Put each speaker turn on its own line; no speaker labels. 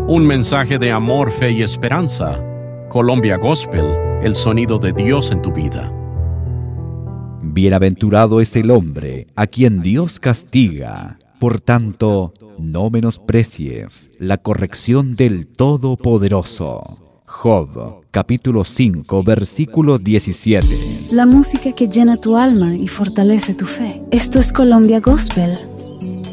Un mensaje de amor, fe y esperanza. Colombia Gospel, el sonido de Dios en tu vida.
Bienaventurado es el hombre a quien Dios castiga. Por tanto, no menosprecies la corrección del Todopoderoso. Job, capítulo 5, versículo 17.
La música que llena tu alma y fortalece tu fe. Esto es Colombia Gospel